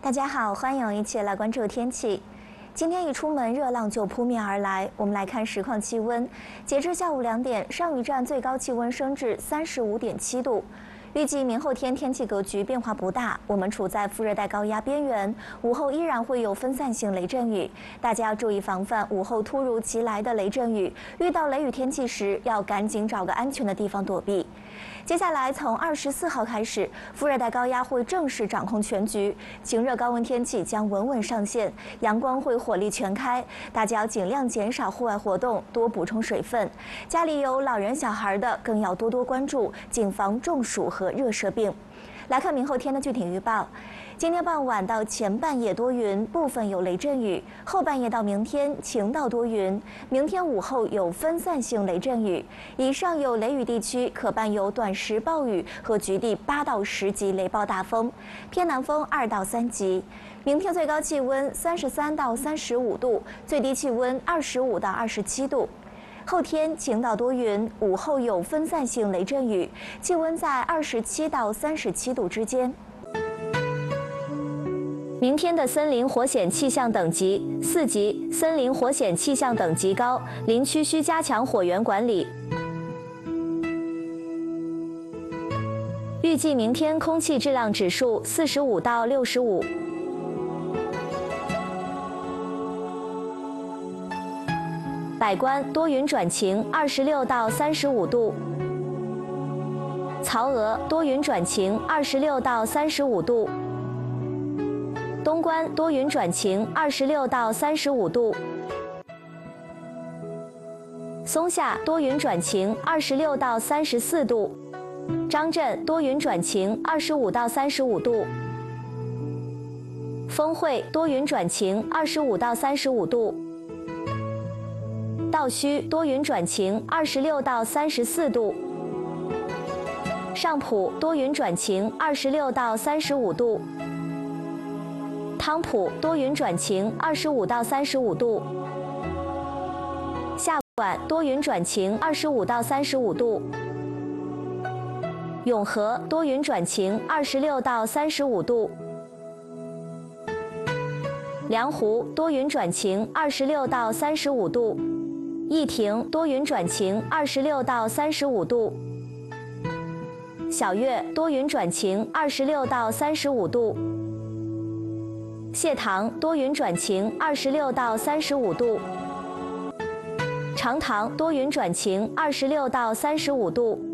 大家好，欢迎一起来关注天气。今天一出门，热浪就扑面而来。我们来看实况气温，截至下午2点，上虞站最高气温升至35.7度。预计明后天天气格局变化不大，我们处在副热带高压边缘，午后依然会有分散性雷阵雨，大家要注意防范午后突如其来的雷阵雨。遇到雷雨天气时，要赶紧找个安全的地方躲避。接下来从24号开始，副热带高压会正式掌控全局，晴热高温天气将稳稳上线，阳光会火力全开，大家要尽量减少户外活动，多补充水分。家里有老人小孩的更要多多关注，谨防中暑和热射病。来看明后天的具体预报。今天傍晚到前半夜多云，部分有雷阵雨；后半夜到明天晴到多云。明天午后有分散性雷阵雨，以上有雷雨地区可伴有短时暴雨和局地8到10级雷暴大风，偏南风2到3级。明天最高气温33到35度，最低气温25到27度。后天晴到多云，午后有分散性雷阵雨，气温在27到37度之间。明天的森林火险气象等级4级，森林火险气象等级高，林区需加强火源管理。预计明天空气质量指数45到65。百官多云转晴，26到35度。曹娥多云转晴，26到35度。东关多云转晴，26到35度。松下多云转晴，26到34度。张镇多云转晴，25到35度。丰会多云转晴，25到35度。道圩多云转晴，26到34度。上浦多云转晴，26到35度。汤浦多云转晴，25到35度。下馆多云转晴，25到35度。永和多云转晴，26到35度。梁湖多云转晴，26到35度。义亭多云转晴，26到35度。小月多云转晴，26到35度。谢堂多云转晴，26到35度。长塘多云转晴，26到35度。